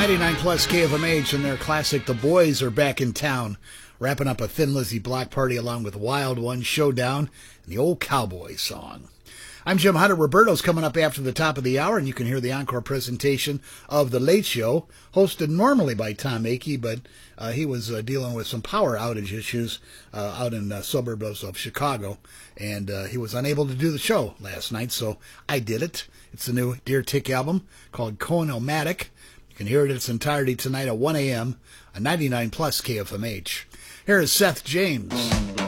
99 plus KFMH and their classic The Boys Are Back in Town, wrapping up a Thin Lizzy block party along with Wild One, Showdown, and the old cowboy song. I'm Jim Hunter. Roberto's coming up after the top of the hour, and you can hear the encore presentation of The Late Show, hosted normally by Tom Akey, but he was dealing with some power outage issues out in suburbs of Chicago, and he was unable to do the show last night, so I did it. It's the new Deer Tick album called Conomatic. You can hear it in its entirety tonight at 1 a.m. on 99 plus KFMH. Here is Seth James.